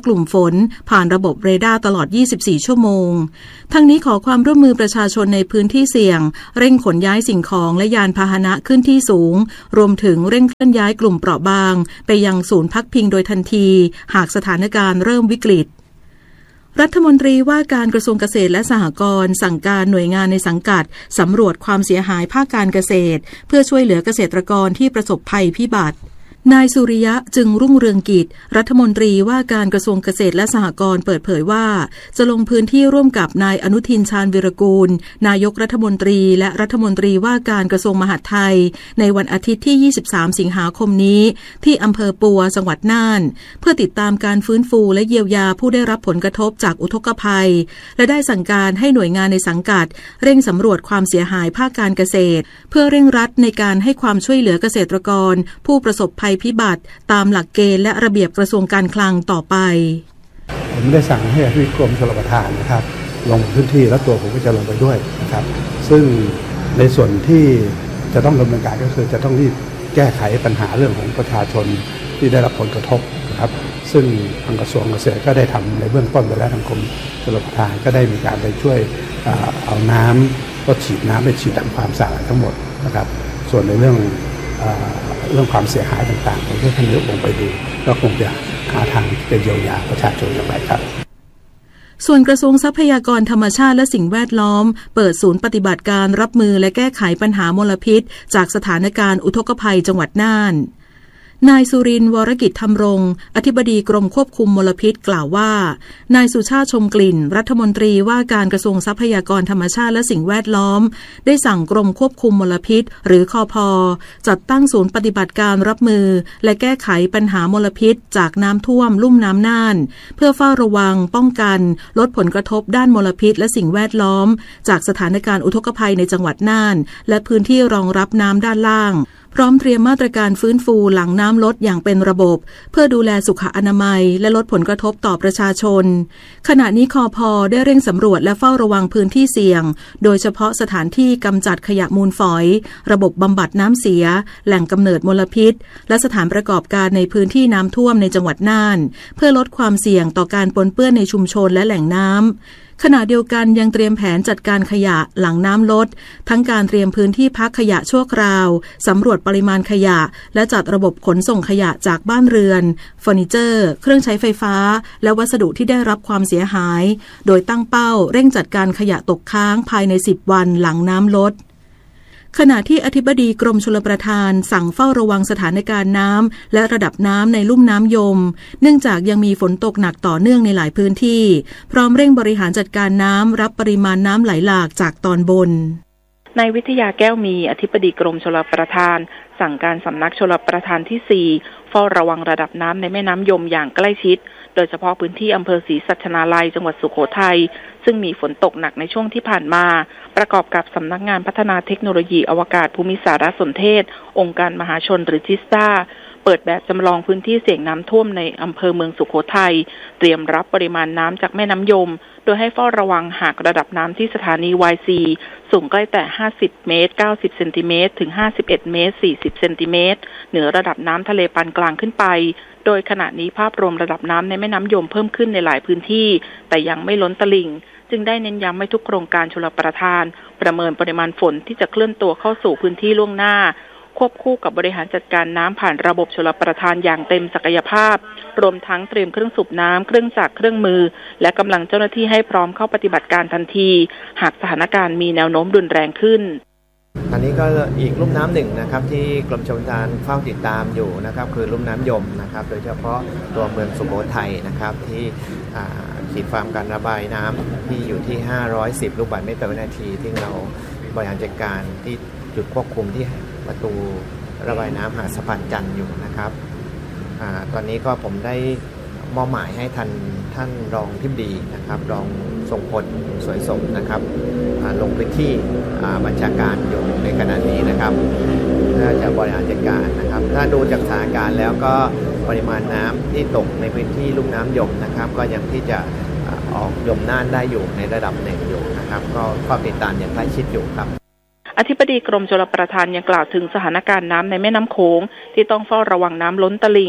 กลุ่มฝนผ่านระบบเรดาร์ตลอด 24 ชั่วโมงทั้งนี้ขอความร่วมมือประชาชนในพื้นที่เสี่ยงเร่งขนย้ายสิ่งของและยานพาหนะขึ้นที่สูงรวมถึงเร่งเคลื่อนย้ายกลุ่มเปราะบางไปยังศูนย์พักพิงโดยทันทีหากสถานการณ์เริ่มวิกฤตรัฐมนตรีว่าการกระทรวงเกษตรและสหกรณ์สั่งการหน่วยงานในสังกัดสำรวจความเสียหายภาคการเกษตรเพื่อช่วยเหลือเกษตรกรที่ประสบภัยพิบัตินายสุริยะจึงรุ่งเรืองกิจรัฐมนตรีว่าการกระทรวงเกษตรและสหกรณ์เปิดเผยว่าจะลงพื้นที่ร่วมกับนายอนุทินชาญวิรากูลนายกรัฐมนตรีและรัฐมนตรีว่าการกระทรวงมหาดไทยในวันอาทิตย์ที่23สิงหาคมนี้ที่อำเภอปัวจังหวัดน่านเพื่อติดตามการฟื้นฟูและเยียวยาผู้ได้รับผลกระทบจากอุทกภัยและได้สั่งการให้หน่วยงานในสังกัดเร่งสำรวจความเสียหายภาคการเกษตรเพื่อเร่งรัดในการให้ความช่วยเหลือเกษตรกรผู้ประสบภัยพิบัติตามหลักเกณฑ์และระเบียบกระทรวงการคลังต่อไปผมได้สั่งให้อธิบดีกรมชลประทานนะครับลงพื้นที่แล้วตัวผมก็จะลงไปด้วยนะครับซึ่งในส่วนที่จะต้องดำเนินการก็คือจะต้องรีบแก้ไขปัญหาเรื่องของประชาชนที่ได้รับผลกระทบนะครับซึ่งทางกระทรวงเกษตรก็ได้ทำในเบื้องต้นไปแล้วทางกรมชลประทานก็ได้มีการไปช่วยเอาน้ำก็ฉีดน้ำไปฉีดทำความสะอาดทั้งหมดนะครับส่วนในเรื่องความเสียหายต่างๆผมก็ท่านยกลงไปดูแล้วคงจะหาทางเป็นเยียวยาประชาชนอย่างไรครับส่วนกระทรวงทรัพยากรธรรมชาติและสิ่งแวดล้อมเปิดศูนย์ปฏิบัติการรับมือและแก้ไขปัญหามลพิษจากสถานการณ์อุทกภัยจังหวัดน่านนายสุรินทร์วรกิจธรรมรงค์อธิบดีกรมควบคุมมลพิษกล่าวว่านายสุชาติชมกลิ่นรัฐมนตรีว่าการกระทรวงทรัพยากรธรรมชาติและสิ่งแวดล้อมได้สั่งกรมควบคุมมลพิษหรือคพ.จัดตั้งศูนย์ปฏิบัติการรับมือและแก้ไขปัญหามลพิษจากน้ำท่วมลุ่มน้ำน่านเพื่อเฝ้าระวังป้องกันลดผลกระทบด้านมลพิษและสิ่งแวดล้อมจากสถานการณ์อุทกภัยในจังหวัดน่านและพื้นที่รองรับน้ำด้านล่างพร้อมเตรียมมาตรการฟื้นฟูหลังน้ำลดอย่างเป็นระบบเพื่อดูแลสุขอนามัยและลดผลกระทบต่อประชาชนขณะนี้คพ.ได้เร่งสำรวจและเฝ้าระวังพื้นที่เสี่ยงโดยเฉพาะสถานที่กำจัดขยะมูลฝอยระบบบำบัดน้ำเสียแหล่งกำเนิดมลพิษและสถานประกอบการในพื้นที่น้ำท่วมในจังหวัดน่านเพื่อลดความเสี่ยงต่อการปนเปื้อนในชุมชนและแหล่งน้ำขณะเดียวกันยังเตรียมแผนจัดการขยะหลังน้ำลดทั้งการเตรียมพื้นที่พักขยะชั่วคราวสำรวจปริมาณขยะและจัดระบบขนส่งขยะจากบ้านเรือนเฟอร์นิเจอร์เครื่องใช้ไฟฟ้าและวัสดุที่ได้รับความเสียหายโดยตั้งเป้าเร่งจัดการขยะตกค้างภายใน10 วันหลังน้ำลดขณะที่อธิบดีกรมชลประทานสั่งเฝ้าระวังสถานการณ์น้ำและระดับน้ำในลุ่มน้ำยมเนื่องจากยังมีฝนตกหนักต่อเนื่องในหลายพื้นที่พร้อมเร่งบริหารจัดการน้ำรับปริมาณน้ำไหลหลากจากตอนบนนายวิทยาแก้วมีอธิบดีกรมชลประทานสั่งการสำนักชลประทานที่4เฝ้าระวังระดับน้ำในแม่น้ำยมอย่างใกล้ชิดโดยเฉพาะพื้นที่อำเภอศรีสัชนาลัยจังหวัดสุโขทัยซึ่งมีฝนตกหนักในช่วงที่ผ่านมาประกอบกับสำนักงานพัฒนาเทคโนโลยีอวกาศภูมิสารสนเทศองค์การมหาชนหรือจิสตาเปิดแบบจำลองพื้นที่เสี่ยงน้ำท่วมในอำเภอเมืองสุโขทัยเตรียมรับปริมาณน้ำจากแม่น้ำยมโดยให้เฝ้าระวังหากระดับน้ำที่สถานี YC สูงใกล้แต่50 เมตร 90 เซนติเมตรถึง51 เมตร 40 เซนติเมตรเหนือระดับน้ำทะเลปานกลางขึ้นไปโดยขณะนี้ภาพรวมระดับน้ำในแม่น้ำยมเพิ่มขึ้นในหลายพื้นที่แต่ยังไม่ล้นตลิ่งจึงได้เน้นย้ำให้ทุกโครงการชลประทานประเมินปริมาณฝนที่จะเคลื่อนตัวเข้าสู่พื้นที่ล่วงหน้าควบคู่กับบริหารจัดการน้ำผ่านระบบชลประทานอย่างเต็มศักยภาพรวมทั้งเตรียมเครื่องสูบน้ำเครื่องจักรเครื่องมือและกำลังเจ้าหน้าที่ให้พร้อมเข้าปฏิบัติการทันทีหากสถานการณ์มีแนวโน้มรุนแรงขึ้นอันนี้ก็อีกลุ่มน้ำหนึ่งนะครับที่กรมชลประทานเฝ้าติดตามอยู่นะครับคือลุ่มน้ำยมนะครับโดยเฉพาะตัวเมืองสุโขทัยนะครับที่ขีดความการระบายน้ำที่อยู่ที่510ลูกบาศก์เมตรต่อวินาทีที่เราบริหารจัดการที่จุดควบคุมที่ประตูระบายน้ำหาดสะพานจันทร์อยู่นะครับตอนนี้ก็ผมได้มอบหมายให้ท่านรองทิบดีนะครับรองทรงพลสวยสมนะครับลงพื้นที่บัญชาการอยู่ในขณะนี้นะครับจะบริหารจัดการนะครับถ้าดูจากสถานการณ์แล้วก็ปริมาณน้ำที่ตกในพื้นที่ลุ่มน้ำยมนะครับก็ยังที่จะออกยมน่านได้อยู่ในระดับหนึ่งอยู่นะครับก็เฝ้าติดตามอย่างใกล้ชิดอยู่ครับอธิบดีกรมชลประทานยังกล่าวถึงสถานการณ์น้ำในแม่น้ำโขงที่ต้องเฝ้าระวังน้ำล้นตลิ่ง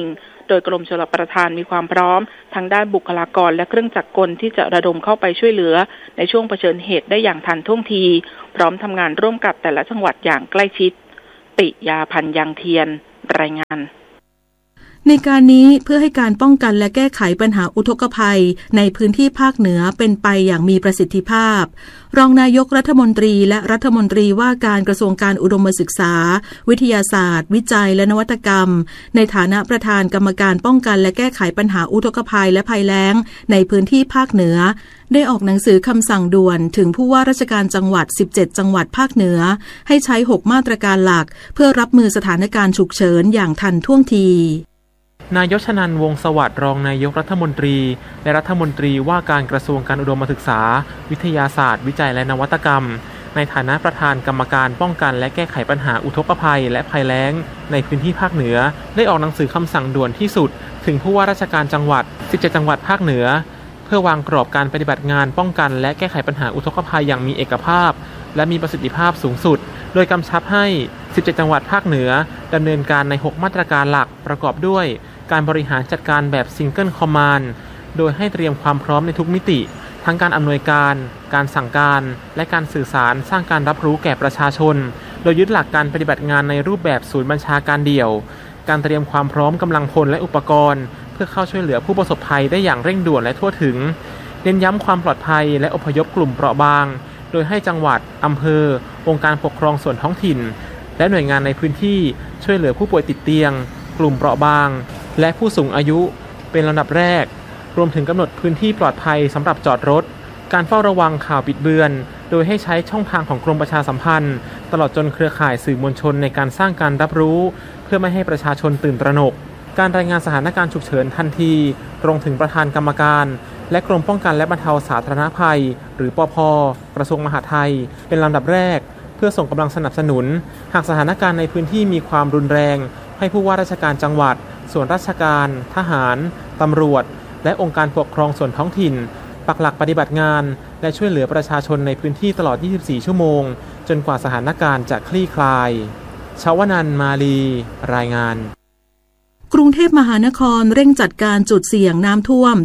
โดยกรมชลประทานมีความพร้อมทั้งด้านบุคลากรและเครื่องจักรกลที่จะระดมเข้าไปช่วยเหลือในช่วงเผชิญเหตุได้อย่างทันท่วงทีพร้อมทำงานร่วมกับแต่ละจังหวัดอย่างใกล้ชิดปิยาพันธ์ยังเทียนรายงานในการนี้เพื่อให้การป้องกันและแก้ไขปัญหาอุทกภัยในพื้นที่ภาคเหนือเป็นไปอย่างมีประสิทธิภาพรองนายกรัฐมนตรีและรัฐมนตรีว่าการกระทรวงการอุดมศึกษาวิทยาศาสตร์วิจัยและนวัตกรรมในฐานะประธานกรรมการป้องกันและแก้ไขปัญหาอุทกภัยและภัยแล้งในพื้นที่ภาคเหนือได้ออกหนังสือคำสั่งด่วนถึงผู้ว่าราชการจังหวัด17จังหวัดภาคเหนือให้ใช้6มาตรการหลักเพื่อรับมือสถานการณ์ฉุกเฉินอย่างทันท่วงทีนายกชนันท์ วงศ์สวัสดิ์รองนายกรัฐมนตรีและรัฐมนตรีว่าการกระทรวงการอุดมศึกษาวิทยาศาสตร์วิจัยและนวัตกรรมในฐานะประธานกรรมการป้องกันและแก้ไขปัญหาอุทกภัยและภัยแล้งในพื้นที่ภาคเหนือได้ออกหนังสือคำสั่งด่วนที่สุดถึงผู้ว่าราชการจังหวัด17จังหวัดภาคเหนือเพื่อวางกรอบการปฏิบัติงานป้องกันและแก้ไขปัญหาอุทกภัยอย่างมีเอกภาพและมีประสิทธิภาพสูงสุดโดยกำชับให้17จังหวัดภาคเหนือดำเนินการใน6มาตรการหลักประกอบด้วยการบริหารจัดการแบบซิงเกิลคอมมานด์โดยให้เตรียมความพร้อมในทุกมิติทั้งการอำนวยการการสั่งการและการสื่อสารสร้างการรับรู้แก่ประชาชนโดยยึดหลักการปฏิบัติงานในรูปแบบศูนย์บัญชาการเดี่ยวการเตรียมความพร้อมกำลังพลและอุปกรณ์เพื่อเข้าช่วยเหลือผู้ประสบภัยได้อย่างเร่งด่วนและทั่วถึงเน้นย้ำความปลอดภัยและอพยพกลุ่มเปราะบางโดยให้จังหวัดอำเภอองค์การปกครองส่วนท้องถิ่นและหน่วยงานในพื้นที่ช่วยเหลือผู้ป่วยติดเตียงกลุ่มเปราะบางและผู้สูงอายุเป็นลำดับแรกรวมถึงกำหนดพื้นที่ปลอดภัยสำหรับจอดรถการเฝ้าระวังข่าวบิดเบือนโดยให้ใช้ช่องทางของกรมประชาสัมพันธ์ตลอดจนเครือข่ายสื่อมวลชนในการสร้างการรับรู้เพื่อไม่ให้ประชาชนตื่นตระหนกการรายงานสถานการณ์ฉุกเฉินทันทีตรงถึงประธานกรรมการและกรมป้องกันและบรรเทาสาธารณภัยหรือปภ.กระทรวงมหาดไทยเป็นลำดับแรกเพื่อส่งกำลังสนับสนุนหากสถานการณ์ในพื้นที่มีความรุนแรงให้ผู้ว่าราชการจังหวัดส่วนราชการทหารตำรวจและองค์การปกครองส่วนท้องถิ่นปักหลักปฏิบัติงานและช่วยเหลือประชาชนในพื้นที่ตลอด24ชั่วโมงจนกว่าสถานการณ์จะคลี่คลายชวนันท์ มาลีรายงานกรุงเทพมหานครเร่งจัดการจุดเสี่ยงน้ำท่วม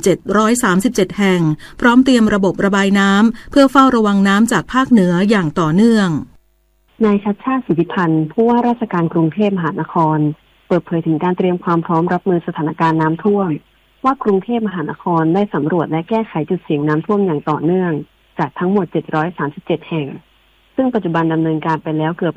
737แห่งพร้อมเตรียมระบบระบายน้ำเพื่อเฝ้าระวังน้ำจากภาคเหนืออย่างต่อเนื่องนายชัชชาติ สิทธิพันธ์ผู้ว่าราชการกรุงเทพมหานครเปิดเผยถึงการเตรียมความพร้อมรับมือสถานการณ์น้ำท่วมว่ากรุงเทพมหานครได้สำรวจและแก้ไขจุดเสี่ยงน้ำท่วมอย่างต่อเนื่องจากทั้งหมด737แห่งซึ่งปัจจุบันดำเนินการไปแล้วเกือบ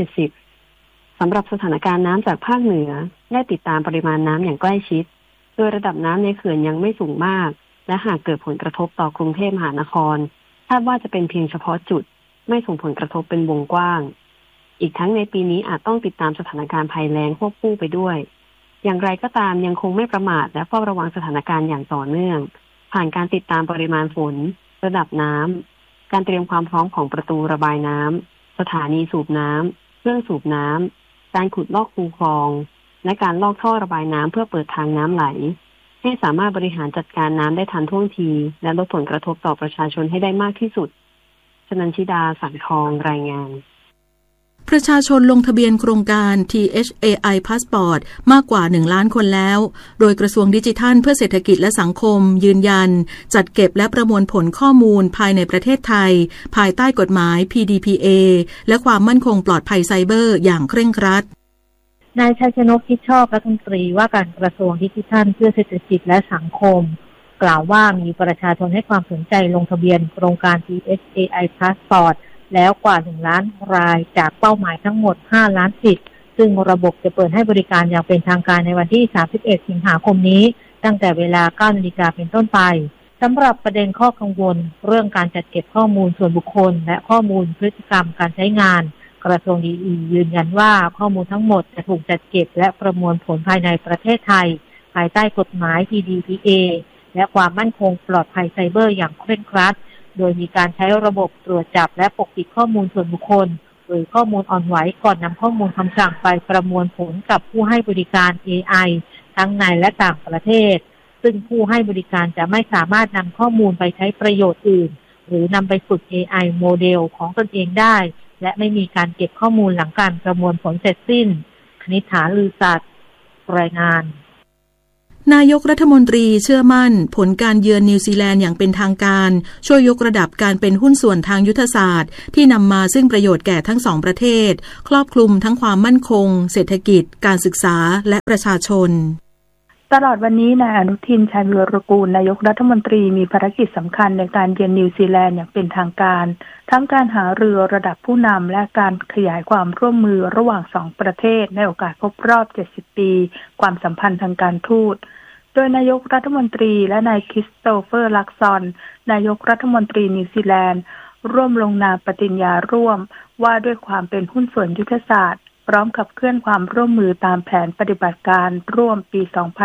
70%สำหรับสถานการณ์น้ำจากภาคเหนือได้ติดตามปริมาณน้ำอย่างใกล้ชิดโดยระดับน้ำในเขื่อนยังไม่สูงมากและหากเกิดผลกระทบต่อกรุงเทพมหานครคาดว่าจะเป็นเพียงเฉพาะจุดไม่ส่งผลกระทบเป็นวงกว้างอีกทั้งในปีนี้อาจต้องติดตามสถานการณ์ภัยแล้งควบคู่ไปด้วยอย่างไรก็ตามยังคงไม่ประมาทและเฝ้าระวังสถานการณ์อย่างต่อเนื่องผ่านการติดตามปริมาณฝนระดับน้ำการเตรียมความพร้อมของประตูระบายน้ำสถานีสูบน้ำเครื่องสูบน้ำการขุดลอกคูคลองและการลอกท่อระบายน้ำเพื่อเปิดทางน้ำไหลให้สามารถบริหารจัดการน้ำได้ทันท่วงทีและลดผลกระทบต่อประชาชนให้ได้มากที่สุดชนันชิดา สังทองรายงานประชาชนลงทะเบียนโครงการ THAI Passport มากกว่า1ล้านคนแล้วโดยกระทรวงดิจิทัลเพื่อเศรษฐกิจและสังคมยืนยันจัดเก็บและประมวลผลข้อมูลภายในประเทศไทยภายใต้กฎหมาย PDPA และความมั่นคงปลอดภัยไซเบอร์อย่างเคร่งครัดนายชัยชนก คิดชอบรัฐมนตรีว่าการกระทรวงดิจิทัลเพื่อเศรษฐกิจและสังคมกล่าวว่ามีประชาชนให้ความสนใจลงทะเบียนโครงการ THAI Passportแล้วกว่า1ล้านรายจากเป้าหมายทั้งหมด5ล้านสิทธิ์ซึ่งระบบจะเปิดให้บริการอย่างเป็นทางการในวันที่31สิงหาคมนี้ตั้งแต่เวลา 9 นาฬิกาเป็นต้นไปสำหรับประเด็นข้อกังวลเรื่องการจัดเก็บข้อมูลส่วนบุคคลและข้อมูลพฤติกรรมการใช้งานกระทรวงดีอียืนยันว่าข้อมูลทั้งหมดจะถูกจัดเก็บและประมวลผลภายในประเทศไทยภายใต้กฎหมาย PDPA และความมั่นคงปลอดภัยไซเบอร์อย่างเคร่งครัดโดยมีการใช้ระบบตรวจจับและปกปิดข้อมูลส่วนบุคคลหรือข้อมูลอ่อนไหวก่อนนำข้อมูลคำสั่งไปประมวลผลกับผู้ให้บริการ AI ทั้งในและต่างประเทศซึ่งผู้ให้บริการจะไม่สามารถนำข้อมูลไปใช้ประโยชน์อื่นหรือนำไปฝึก AI โมเดลของตนเองได้และไม่มีการเก็บข้อมูลหลังการประมวลผลเสร็จสิ้นคณิษฐา ลือสัตย์รายงานนายกรัฐมนตรีเชื่อมั่นผลการเยือนนิวซีแลนด์อย่างเป็นทางการช่วยยกระดับการเป็นหุ้นส่วนทางยุทธศาสตร์ที่นำมาซึ่งประโยชน์แก่ทั้งสองประเทศครอบคลุมทั้งความมั่นคงเศรษฐกิจการศึกษาและประชาชนตลอดวันนี้นายอนุทินชาญวีรกูลนายกรัฐมนตรีมีภารกิจสำคัญในการเยือนนิวซีแลนด์อย่างเป็นทางการทั้งการหารือระดับผู้นำและการขยายความร่วมมือระหว่างสองประเทศในโอกาสครบรอบ70ปีความสัมพันธ์ทางการทูตโดยนายกรัฐมนตรีและนายคริสโตเฟอร์ลักซอนนายกรัฐมนตรีนิวซีแลนด์ร่วมลงนามปฏิญญาร่วมว่าด้วยความเป็นหุ้นส่วนยุทธศาสตร์พร้อมขับเคลื่อนความร่วมมือตามแผนปฏิบัติการร่วมปี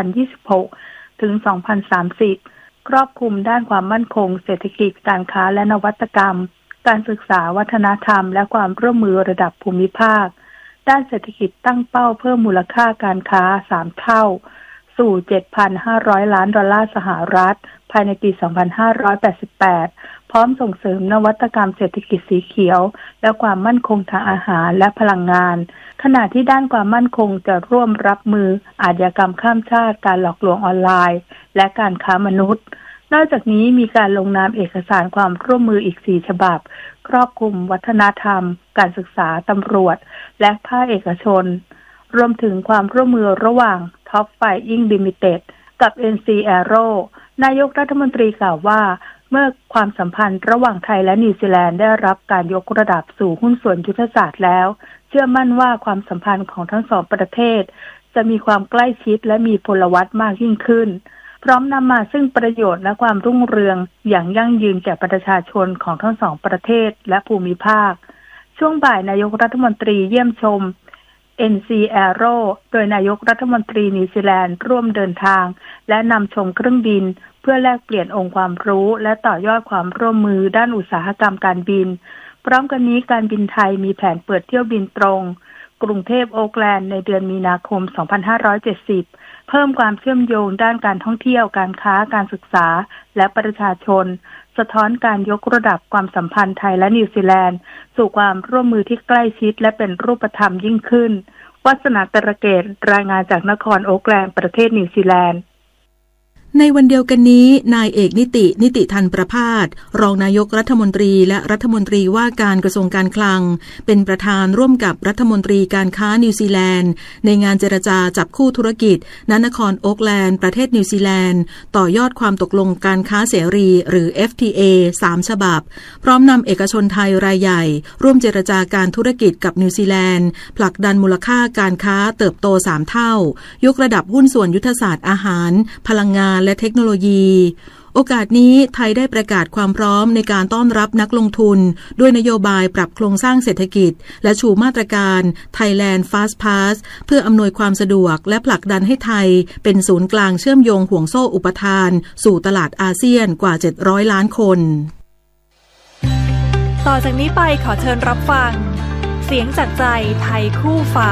2026 ถึง 2030 ครอบคลุมด้านความมั่นคงเศรษฐกิจการค้าและนวัตกรรมการศึกษาวัฒนธรรมและความร่วมมือระดับภูมิภาคด้านเศรษฐกิจตั้งเป้าเพิ่มมูลค่าการค้า3เท่าสู่ 7,500 ล้านดอลลาร์สหรัฐภายในปี 2588 พร้อมส่งเสริมนวัตกรรมเศรษฐกิจสีเขียวและความมั่นคงทางอาหารและพลังงานขณะที่ด้านความมั่นคงจะร่วมรับมืออาชญากรรมข้ามชาติการหลอกลวงออนไลน์และการค้ามนุษย์นอกจากนี้มีการลงนามเอกสารความร่วมมืออีก4ฉบับครอบคลุมวัฒนธรรมการศึกษาตำรวจและภาคเอกชนรวมถึงความร่วมมือระหว่าง Top Flying Limited กับ NC Aero นายกรัฐมนตรีกล่าวว่าเมื่อความสัมพันธ์ระหว่างไทยและนิวซีแลนด์ได้รับการยกระดับสู่หุ้นส่วนยุทธศาสตร์แล้วเชื่อมั่นว่าความสัมพันธ์ของทั้งสองประเทศจะมีความใกล้ชิดและมีพลวัตมากยิ่งขึ้นพร้อมนำมาซึ่งประโยชน์และความรุ่งเรืองอย่างยั่งยืนแก่ประชาชนของทั้งสองประเทศและภูมิภาคช่วงบ่ายนายกรัฐมนตรีเยี่ยมชมNC Aero โดยนายกรัฐมนตรีนิวซีแลนด์ร่วมเดินทางและนำชมเครื่องบินเพื่อแลกเปลี่ยนองค์ความรู้และต่อยอดความร่วมมือด้านอุตสาหกรรมการบินพร้อมกันนี้การบินไทยมีแผนเปิดเที่ยวบินตรงกรุงเทพโอ๊คแลนด์ในเดือนมีนาคม 2570 เพิ่มความเชื่อมโยงด้านการท่องเที่ยวการค้าการศึกษาและประชาชนสะท้อนการยกระดับความสัมพันธ์ไทยและนิวซีแลนด์สู่ความร่วมมือที่ใกล้ชิดและเป็นรูปธรรมยิ่งขึ้นวัฒนาตระเกตรายงานจากนครโอ๊คแลนด์ประเทศนิวซีแลนด์ในวันเดียวกันนี้นายเอกนิติธันประภาสรองนายกรัฐมนตรีและรัฐมนตรีว่าการกระทรวงการคลังเป็นประธานร่วมกับรัฐมนตรีการค้านิวซีแลนด์ในงานเจรจาจับคู่ธุรกิจณนครโอ๊คแลนด์ประเทศนิวซีแลนด์ต่อยอดความตกลงการค้าเสรีหรือ FTA 3 ฉบับพร้อมนำเอกชนไทยรายใหญ่ร่วมเจรจาการธุรกิจกับนิวซีแลนด์ผลักดันมูลค่าการค้าเติบโต3เท่ายกระดับหุ้นส่วนยุทธศาสตร์อาหารพลังงานและเทคโนโลยีโอกาสนี้ไทยได้ประกาศความพร้อมในการต้อนรับนักลงทุนด้วยนโยบายปรับโครงสร้างเศรษฐกิจและชูมาตรการ Thailand Fast Pass เพื่ออำนวยความสะดวกและผลักดันให้ไทยเป็นศูนย์กลางเชื่อมโยงห่วงโซ่อุปทานสู่ตลาดอาเซียนกว่า700ล้านคนต่อจากนี้ไปขอเชิญรับฟังเสียงจากใจไทยคู่ฟ้า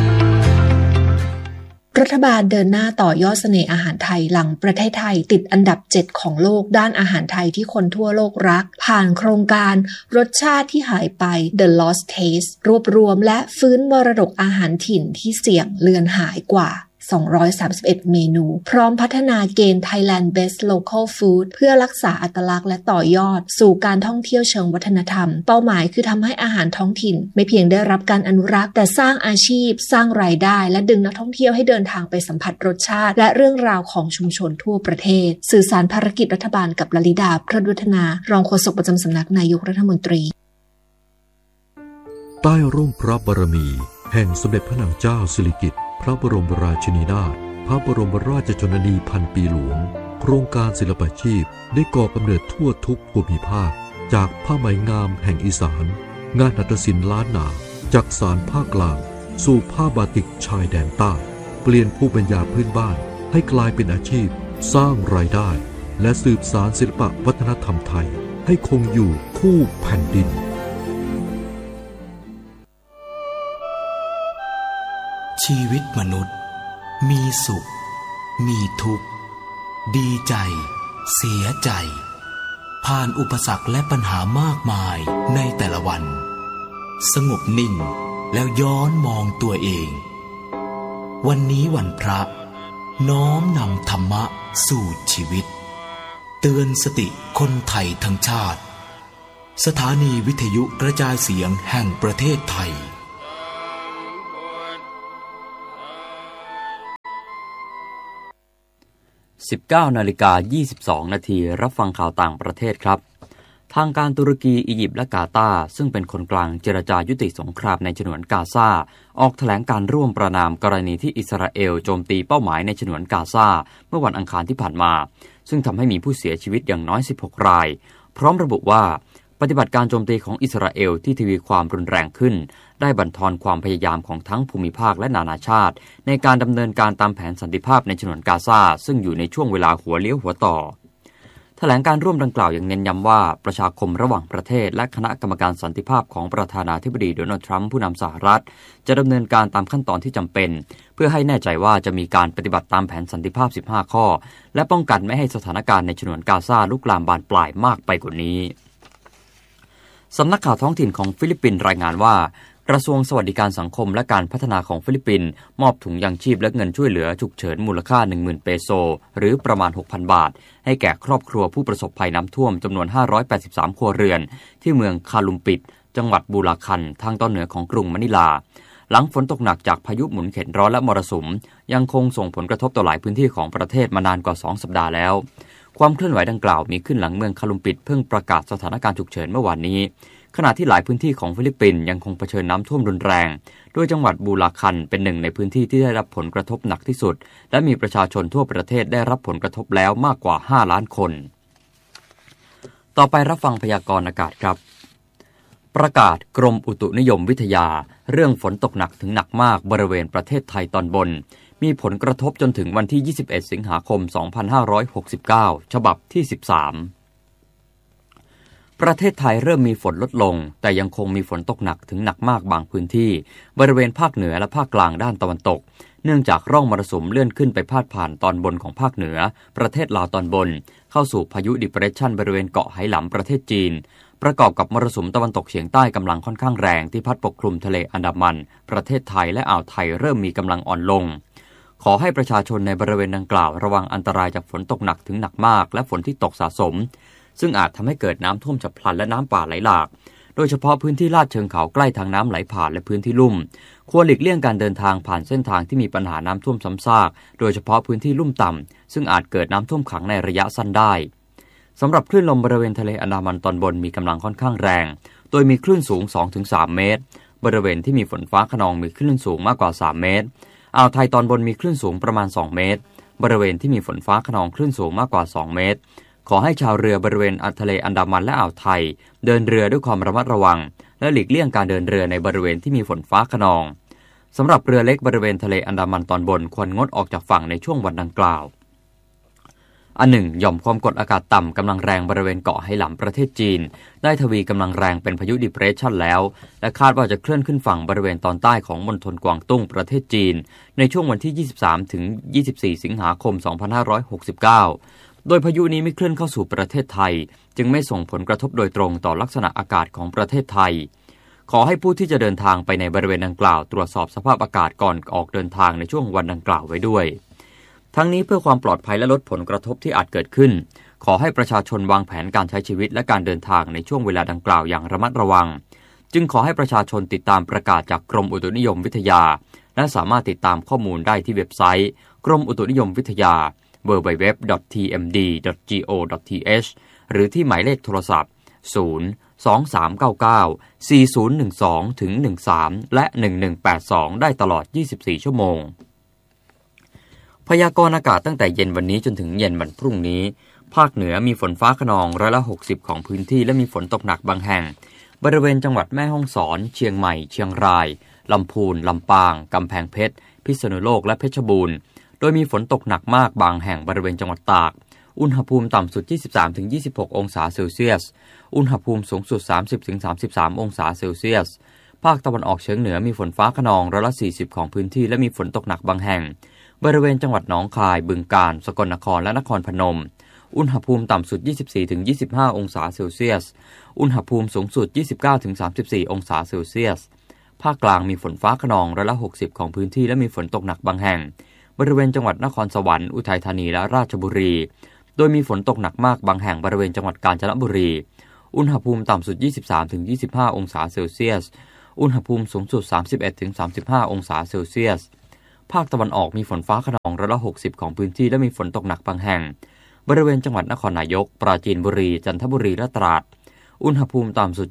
รัฐบาลเดินหน้าต่อยอดเสน่ห์อาหารไทยหลังประเทศไทยติดอันดับ7ของโลกด้านอาหารไทยที่คนทั่วโลกรักผ่านโครงการรสชาติที่หายไป The Lost Taste รวบรวมและฟื้นมรดกอาหารถิ่นที่เสี่ยงเลือนหายกว่า231 เมนูพร้อมพัฒนาเกณฑ์ Thailand Best Local Food เพื่อรักษาอัตลักษณ์และต่อยอดสู่การท่องเที่ยวเชิงวัฒนธรรมเป้าหมายคือทำให้อาหารท้องถิ่นไม่เพียงได้รับการอนุรักษ์แต่สร้างอาชีพสร้างรายได้และดึงนักท่องเที่ยวให้เดินทางไปสัมผัสรสชาติและเรื่องราวของชุมชนทั่วประเทศสื่อสารภารกิจรัฐบาลกับลลิดาพระวัฒนารองโฆษกประจำสำนักนายกรัฐมนตรีใต้ร่มพระบารมีแห่งสมเด็จพระนางเจ้าสิริกิติ์พระบรมราชินีนาถพระบรมราชชนนีพันปีหลวงโครงการศิลปาชีพได้ก่อกำเนิดทั่วทุกภูมิภาคจากผ้าไหมงามแห่งอีสานงานหัตถศิลป์ล้านนาจากสารภาคกลางสู่ผ้าบาติกชายแดนใต้เปลี่ยนภูมิปัญญาพื้นบ้านให้กลายเป็นอาชีพสร้างรายได้และสืบสานศิลปวัฒนธรรมไทยให้คงอยู่คู่แผ่นดินชีวิตมนุษย์มีสุขมีทุกข์ดีใจเสียใจผ่านอุปสรรคและปัญหามากมายในแต่ละวันสงบนิ่งแล้วย้อนมองตัวเองวันนี้วันพระน้อมนำธรรมะสู่ชีวิตเตือนสติคนไทยทั้งชาติสถานีวิทยุกระจายเสียงแห่งประเทศไทย 19:22 นาทีรับฟังข่าวต่างประเทศครับทางการตุรกีอียิปต์และกาตาร์ซึ่งเป็นคนกลางเจรจายุติสงครามในฉนวนกาซาออกแถลงการร่วมประณามกรณีที่อิสราเอลโจมตีเป้าหมายในฉนวนกาซาเมื่อวันอังคารที่ผ่านมาซึ่งทำให้มีผู้เสียชีวิตอย่างน้อย16รายพร้อมระบุว่าปฏิบัติการโจมตีของอิสราเอลที่ทวีความรุนแรงขึ้นได้บั่นทอนความพยายามของทั้งภูมิภาคและนานาชาติในการดำเนินการตามแผนสันติภาพในฉนวนกาซาซึ่งอยู่ในช่วงเวลาหัวเลี้ยวหัวต่อแถลงการร่วมดังกล่าวอย่างเน้นย้ำว่าประชาคมระหว่างประเทศและคณะกรรมการสันติภาพของประธานาธิบดีโดนัลด์ทรัมป์ผู้นำสหรัฐจะดำเนินการตามขั้นตอนที่จำเป็นเพื่อให้แน่ใจว่าจะมีการปฏิบัติตามแผนสันติภาพ15ข้อและป้องกันไม่ให้สถานการณ์ในฉนวนกาซาลุกลามบานปลายมากไปกว่านี้สำนักข่าวท้องถิ่นของฟิลิปปินส์รายงานว่ากระทรวงสวัสดิการสังคมและการพัฒนาของฟิลิปปินส์มอบถุงยังชีพและเงินช่วยเหลือฉุกเฉินมูลค่า 10,000 เปโซหรือประมาณ 6,000 บาทให้แก่ครอบครัวผู้ประสบภัยน้ำท่วมจำนวน583ครัวเรือนที่เมืองคาลุมปิดจังหวัดบูราคันทางตอนเหนือของกรุงมะนิลาหลังฝนตกหนักจากพายุหมุนเข็นร้อนและมรสุมยังคงส่งผลกระทบต่อหลายพื้นที่ของประเทศมานานกว่า2 สัปดาห์แล้วความเคลื่อนไหวดังกล่าวมีขึ้นหลังเมืองคาลุมปิดเพิ่งประกาศสถานการณ์ฉุกเฉินเมื่อวานนี้ขณะที่หลายพื้นที่ของฟิลิปปินส์ยังคงเผชิญน้ำท่วมรุนแรงโดยจังหวัดบูราคันเป็นหนึ่งในพื้นที่ที่ได้รับผลกระทบหนักที่สุดและมีประชาชนทั่วประเทศได้รับผลกระทบแล้วมากกว่า5 ล้านคนต่อไปรับฟังพยากรณ์อากาศครับประกาศกรมอุตุนิยมวิทยาเรื่องฝนตกหนักถึงหนักมากบริเวณประเทศไทยตอนบนมีผลกระทบจนถึงวันที่21 สิงหาคม 2569 ฉบับที่13ประเทศไทยเริ่มมีฝนลดลงแต่ยังคงมีฝนตกหนักถึงหนักมากบางพื้นที่บริเวณภาคเหนือและภาคกลางด้านตะวันตกเนื่องจากร่องมรสุมเลื่อนขึ้นไปพาดผ่านตอนบนของภาคเหนือประเทศลาวตอนบนเข้าสู่พายุดิเพรสชันบริเวณเกาะไหหลำประเทศจีนประกอบกับมรสุมตะวันตกเฉียงใต้กำลังค่อนข้างแรงที่พัดปกคลุมทะเลอันดามันประเทศไทยและอ่าวไทยเริ่มมีกำลังอ่อนลงขอให้ประชาชนในบริเวณดังกล่าวระวังอันตรายจากฝนตกหนักถึงหนักมากและฝนที่ตกสะสมซึ่งอาจทำให้เกิดน้ำท่วมฉับพลันและน้ำป่าไหลหลากโดยเฉพาะพื้นที่ลาดเชิงเขาใกล้ทางน้ำไหลผ่านและพื้นที่ลุ่มควรหลีกเลี่ยงการเดินทางผ่านเส้นทางที่มีปัญหาน้ำท่วมซ้ำซากโดยเฉพาะพื้นที่ลุ่มต่ำซึ่งอาจเกิดน้ำท่วมขังในระยะสั้นได้สำหรับคลื่นลมบริเวณทะเลอันดามันตอนบนมีกำลังค่อนข้างแรงโดยมีคลื่นสูง 2-3 เมตรบริเวณที่มีฝนฟ้าคะนองมีคลื่นสูงมากกว่า3 เมตรอ่าวไทยตอนบนมีคลื่นสูงประมาณ2 เมตรบริเวณที่มีฝนฟ้าคะนองคลื่นสูงมากกว่า2 เมตรขอให้ชาวเรือบริเวณทะเลอันดามันและอ่าวไทยเดินเรือด้วยความระมัดระวังและหลีกเลี่ยงการเดินเรือในบริเวณที่มีฝนฟ้าคะนองสำหรับเรือเล็กบริเวณทะเลอันดามันตอนบนควรงดออกจากฝั่งในช่วงวันดังกล่าวอันหนึ่งหย่อมความกดอากาศต่ำกำลังแรงบริเวณเกาะไหหลำประเทศจีนได้ทวีกำลังแรงเป็นพายุดิเพรสชันแล้วและคาดว่าจะเคลื่อนขึ้นฝั่งบริเวณตอนใต้ของมณฑลกวางตุ้งประเทศจีนในช่วงวันที่23 ถึง 24 สิงหาคม 2569โดยพายุนี้ไม่เคลื่อนเข้าสู่ประเทศไทยจึงไม่ส่งผลกระทบโดยตรงต่อลักษณะอากาศของประเทศไทยขอให้ผู้ที่จะเดินทางไปในบริเวณดังกล่าวตรวจสอบสภาพอากาศก่อนออกเดินทางในช่วงวันดังกล่าวไว้ด้วยทั้งนี้เพื่อความปลอดภัยและลดผลกระทบที่อาจเกิดขึ้นขอให้ประชาชนวางแผนการใช้ชีวิตและการเดินทางในช่วงเวลาดังกล่าวอย่างระมัดระวังจึงขอให้ประชาชนติดตามประกาศจากกรมอุตุนิยมวิทยาและสามารถติดตามข้อมูลได้ที่เว็บไซต์กรมอุตุนิยมวิทยาwww.tmd.go.th หรือที่หมายเลขโทรศัพท์ 023994012-13 และ 1182 ได้ตลอด 24 ชั่วโมงพยากรณ์อากาศตั้งแต่เย็นวันนี้จนถึงเย็นวันพรุ่งนี้ภาคเหนือมีฝนฟ้าคะนอง60%ของพื้นที่และมีฝนตกหนักบางแห่งบริเวณจังหวัดแม่ฮ่องสอนเชียงใหม่เชียงรายลำพูนลำปางกำแพงเพชรพิษณุโลกและเพชรบูรณ์โดยมีฝนตกหนักมากบางแห่งบริเวณจังหวัดตากอุณหภูมิต่ำสุด 23-26 องศาเซลเซียสอุณหภูมิสูงสุด 30-33 องศาเซลเซียสภาคตะวันออกเฉียงเหนือมีฝนฟ้าคะนอง40%ของพื้นที่และมีฝนตกหนักบางแห่งบริเวณจังหวัดหนองคายบึงกาฬสกลนครและนครพนมอุณหภูมิต่ำสุด 24-25 องศาเซลเซียสอุณหภูมิสูงสุด 29-34 องศาเซลเซียสภาคกลางมีฝนฟ้าคะนอง60%ของพื้นที่และมีฝนตกหนักบางแห่งบริเวณจังหวัดนครสวรรค์อุทัยธานีและราชบุรีโดยมีฝนตกหนักมากบางแห่งบริเวณจังหวัดกาญจนบุรีอุณหภูมิต่ำสุด 23-25 องศาเซลเซียสอุณหภูมิสูงสุด 31-35 องศาเซลเซียสภาคตะวันออกมีฝนฟ้าคะนอง160ของพื้นที่และมีฝนตกหนักบางแห่งบริเวณจังหวัดนครนายกปราจีนบุรีจันทบุรีและตราดอุณหภูมิต่ำสุด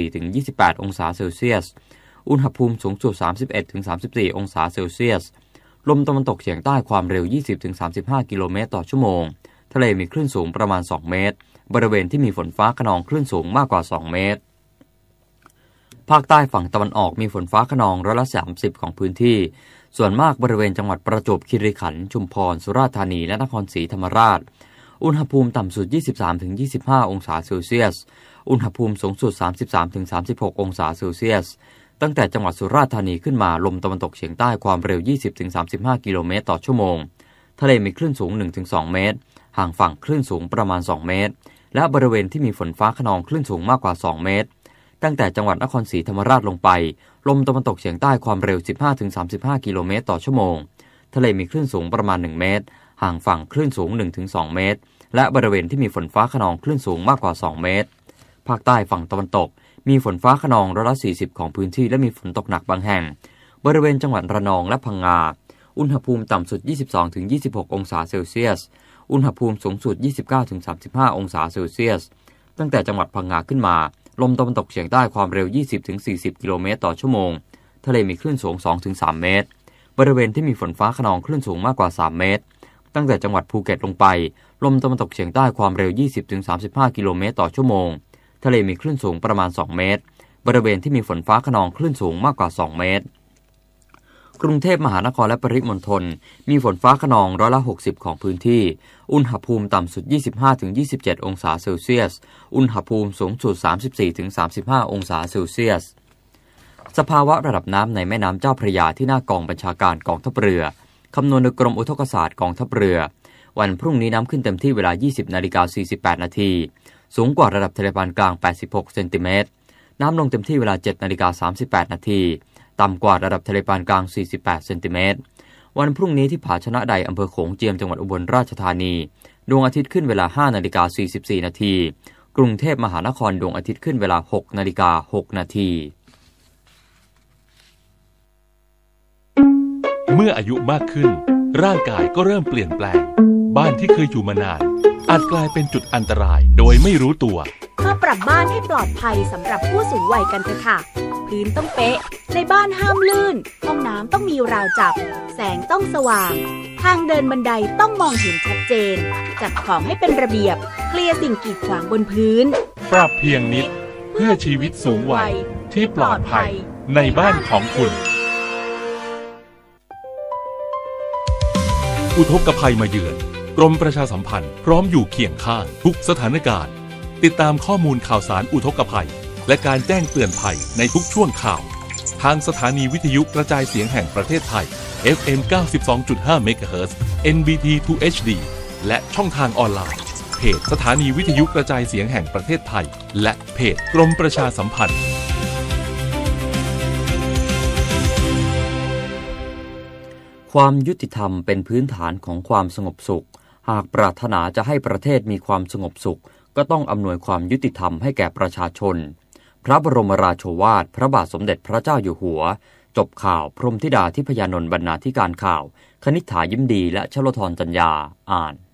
24-28 องศาเซลเซียสอุณหภูมิสูงสุด 31-34 องศาเซลเซียสลมตะวันตกเฉียงใต้ความเร็ว 20-35 กิโลเมตรต่อชั่วโมงทะเลมีคลื่นสูงประมาณ2เมตรบริเวณที่มีฝนฟ้าคะนองคลื่นสูงมากกว่า2เมตรภาคใต้ฝั่งตะวันออกมีฝนฟ้าคะนอง30%ของพื้นที่ส่วนมากบริเวณจังหวัดประจวบคีรีขันธ์ชุมพรสุราษฎร์ธานีและนครศรีธรรมราชอุณหภูมิต่ำสุด 23-25 องศาเซลเซียสอุณหภูมิสูงสุด 33-36 องศาเซลเซียสตั้งแต่จังหวัดสุราษฎร์ธานีขึ้นมาลมตะวันตกเฉียงใต้ความเร็ว 20-35 กิโลเมตรต่อชั่วโมงทะเลมีคลื่นสูง 1-2 เมตรห่างฝั่งคลื่นสูงประมาณ2เมตรและบริเวณที่มีฝนฟ้าคะนองคลื่นสูงมากกว่า2เมตรตั้งแต่จังหวัดนครศรีธรรมราชลงไปลมตะวันตกเฉียงใต้ความเร็ว 15-35 กิโลเมตรต่อชั่วโมงทะเลมีคลื่นสูงประมาณ1เมตรห่างฝั่งคลื่นสูง 1-2 เมตรและบริเวณที่มีฝนฟ้าคะนองคลื่นสูงมากกว่า2เมตรภาคใต้ฝั่งตะวันตกมีฝนฟ้าคะนอง40%ของพื้นที่และมีฝนตกหนักบางแห่งบริเวณจังหวัดระนองและพังงาอุณหภูมิต่ำสุด 22-26 องศาเซลเซียสอุณหภูมิสูงสุด 29-35 องศาเซลเซียสตั้งแต่จังหวัดพังงาขึ้นมาลมตะวันตกเฉียงใต้ความเร็ว 20-40 กิโลเมตรต่อชั่วโมงทะเลมีคลื่นสูง 2-3 เมตรบริเวณที่มีฝนฟ้าคะนองคลื่นสูงมากกว่า3เมตรตั้งแต่จังหวัดภูเก็ตลงไปลมตะวันตกเฉียงใต้ความเร็ว 20-35 กิโลเมตรต่อชั่วโมงทะเลมีคลื่นสูงประมาณ2เมตรบริเวณที่มีฝนฟ้าคะนองคลื่นสูงมากกว่า2เมตรกรุงเทพมหานครและปริมณฑลมีฝนฟ้าคะนอง60%ของพื้นที่อุณหภูมิต่ำสุด 25-27 องศาเซลเซียสอุณหภูมิสูงสุด 34-35 องศาเซลเซียสสภาวะระดับน้ำในแม่น้ำเจ้าพระยาที่หน้ากองบัญชาการกองทัพเรือคำนวณโดยกรมอุทกศาสตร์กองทัพเรือวันพรุ่งนี้น้ำขึ้นเต็มที่เวลา 20:48 นาทีสูงกว่าระดับทะเลปานกลาง86 เซนติเมตรน้ำลงเต็มที่เวลา 7:38 นาทีต่ำกว่าระดับทะเลปานกลาง48 เซนติเมตรวันพรุ่งนี้ที่ผาชนะใดอำเภอโขงเจียมจังหวัดอุบลราชธานีดวงอาทิตย์ขึ้นเวลา 5:44 นาทีกรุงเทพมหานครดวงอาทิตย์ขึ้นเวลา 6:06 นาทีเมื่ออายุมากขึ้นร่างกายก็เริ่มเปลี่ยนแปลงบ้านที่เคยอยู่มานานอาจกลายเป็นจุดอันตรายโดยไม่รู้ตัวมาปรับบ้านให้ปลอดภัยสำหรับผู้สูงวัยกันเถอะค่ะพื้นต้องเป๊ะในบ้านห้ามลื่นห้องน้ำต้องมีราวจับแสงต้องสว่างทางเดินบันไดต้องมองเห็นชัดเจนจัดของให้เป็นระเบียบเคลียร์สิ่งกีดขวางบนพื้นปรับเพียงนิดเพื่อชีวิตสูงวัยที่ปลอดภัยในบ้านของคุณอุทกภัยมาเยือนกรมประชาสัมพันธ์พร้อมอยู่เคียงข้างทุกสถานการณ์ติดตามข้อมูลข่าวสารอุทกภัยและการแจ้งเตือนภัยในทุกช่วงข่าวทางสถานีวิทยุกระจายเสียงแห่งประเทศไทย FM 92.5 MHz NBT 2 HD และช่องทางออนไลน์เพจสถานีวิทยุกระจายเสียงแห่งประเทศไทยและเพจกรมประชาสัมพันธ์ความยุติธรรมเป็นพื้นฐานของความสงบสุขหากปรารถนาจะให้ประเทศมีความสงบสุขก็ต้องอำนวยความยุติธรรมให้แก่ประชาชนพระบรมราโชวาทพระบาทสมเด็จพระเจ้าอยู่หัวจบข่าวพรหมธิดาทิพยานนท์บรรณาธิการข่าวคณิษฐายิ้มดีและชโลธรจัญญาอ่าน